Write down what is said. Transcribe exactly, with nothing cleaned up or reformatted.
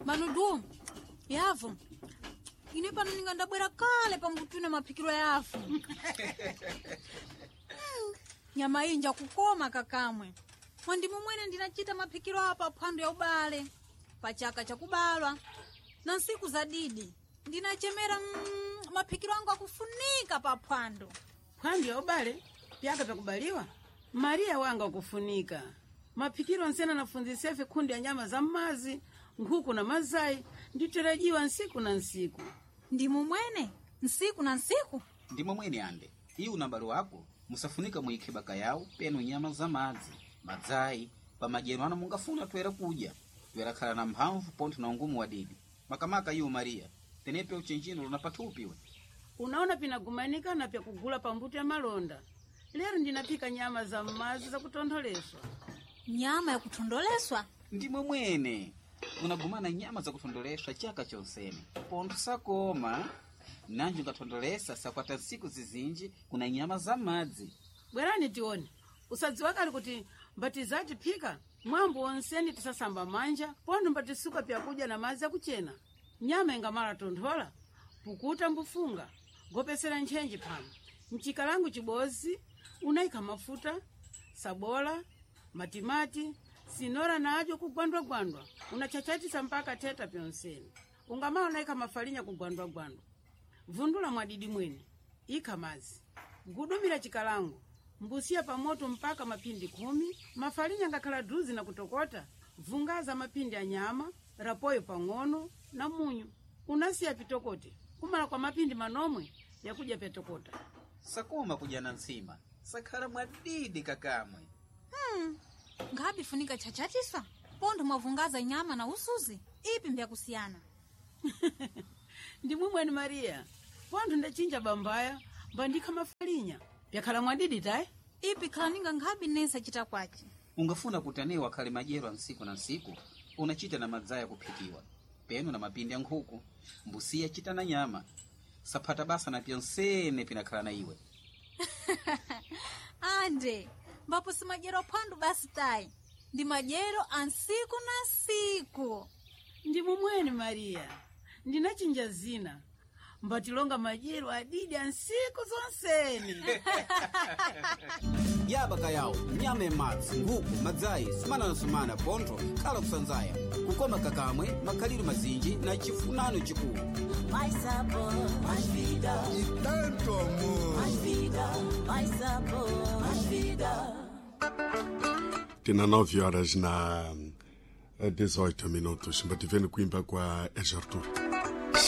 Manudu, yavu. Ine pano ninga ndabwera kale pambutune mapikiro yavu. mm. Nyama inja kukoma kakamwe. Mwandimu mwene ndinachita mapikiro hapa phwando ya ubale. Pachaka cha kubalwa. Na siku za didi. Ndinachemera mm, mapikiro yangu akufunika pa phwando. Phwando ya ubale? Pyaka pa kubaliwa? Maria wanga kufunika. Mapikiro nsena nafunzisia vikundi ya nyama za mazi, nkuku na mazai, nditarajiwa nsiku na nsiku. Ndimu mwene? Nsiku na nsiku? Ndimu mwene ande. Hii unambari wako, musafunika muikebaka yao, penu nyama za mazi, mazai, pa majeno ana mungafuna tuwera kuja. Tuwera kala na mhamvu ponti na ungumu wa didi. Makamaka yu Maria, tenepe uchenjino lunapatupiwe. Unaona pinagumanika na pya kugula pambuto ya malonda. Lero ndinapika nyama za mazi za kutondoleswa. Nyama ya kutondoleswa? Ndimwe mwene. Unagumana nyama za kutondoleswa chaka chonsene. Pontu sakoma. Nanju ngatondolesa sakwata siku zizinji kuna nyama za mazi. Bwerani tione. Usadzi wakali kuti mbatizati pika. Mwambu onseni tisasamba manja. Pontu mbatisuka pya kuja na mazi ya kuchena. Nyama ingamara tondola. Pukuta mbufunga. Gopesera nchenji pano. Mchikalangu chibozi. Unaika mafuta. Sabola. Matimati. Sinora na ajo kugwandwa gwandwa. Unachachatisa mpaka teta pyonseni. Ungamaa unaika mafalinya kugwandwa gwandwa. Vundula mwadidi mwene. Ika mazi. Gudumira chikalangu. Mbusia pamoto mpaka mapindi kumi. Mafalinya ngakala duzi na kutokota. Vungaza mapindi ya nyama. Rapoyo pangono na munyu. Unasia pitokote. Kumala kwa mapindi manomwe ya kuja petokota. Sakoma kuja na nsima. Sakara mwadidi kakamwe. Hmm. Ngabi funika chachatiswa? Pondo mwavungaza nyama na usuzi? Ipi mbya kusiana? Ndimu mwene Maria. Pondo ndachinja bambaya. Bandika mafalinya. Pyakala mwadidi tai? Ipi kalaninga ngabi nesa chita kwachi? Ungafuna kutanewa kale majero nsiku na nsiku. Unachita na mazaya kupikiwa. Penu na mapindi ya nkuku. Mbusia chita na nyama. Sapata basa na pyonsene pinakala na iwe. Ande. Mbapo si majero pandu basi tai. Ndi majero ansiku na siku. Ndimu mwene Maria. Ndinachinja zina. Mbatilonga majero adidi ansiku zonseni. Yabaka yao, nyame matsi, nguku, mazai, sumana na sumana, ponto, kala kusanzaya. Kukoma kakamwe, makaliru mazinji, na chifunano chikuu. Mais sabor, mais vida. E tanto amor. Mais vida, mais sabor, mais vida. Tena nove horas na dezoito minutos. Mbativeni kuimba kwa Ejartur.